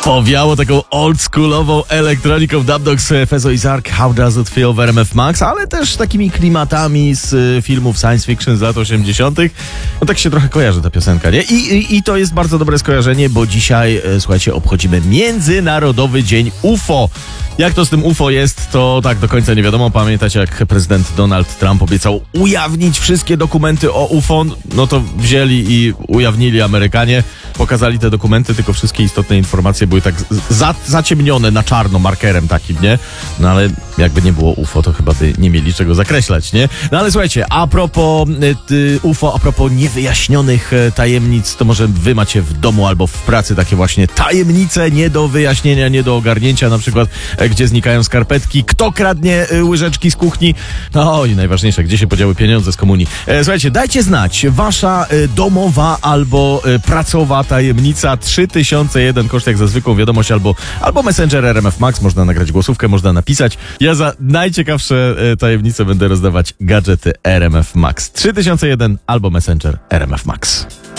Powiało taką oldschoolową elektroniką Dub Dogs, Fezo i Zark, How Does It Feel w RMF Max, ale też takimi klimatami z filmów science fiction z lat 80. No tak się trochę kojarzy ta piosenka, nie? I to jest bardzo dobre skojarzenie, bo dzisiaj, słuchajcie, obchodzimy Międzynarodowy Dzień UFO. Jak to z tym UFO jest, to tak do końca nie wiadomo. Pamiętacie, jak prezydent Donald Trump obiecał ujawnić wszystkie dokumenty o UFO? No to wzięli i ujawnili Amerykanie. Pokazali te dokumenty, tylko wszystkie istotne informacje były tak zaciemnione na czarno markerem takim, nie? No ale jakby nie było UFO, to chyba by nie mieli czego zakreślać, nie? No ale słuchajcie, a propos UFO, a propos niewyjaśnionych tajemnic, to może wy macie w domu albo w pracy takie właśnie tajemnice nie do wyjaśnienia, nie do ogarnięcia, na przykład gdzie znikają skarpetki, kto kradnie łyżeczki z kuchni, no i najważniejsze, gdzie się podziały pieniądze z komunii. Słuchajcie, dajcie znać, wasza domowa albo pracowa tajemnica 3001, koszt jak za zwykłą wiadomość, albo Messenger RMF Max, można nagrać głosówkę, można napisać. Ja za najciekawsze tajemnice będę rozdawać gadżety RMF Max. 3001 albo Messenger RMF Max.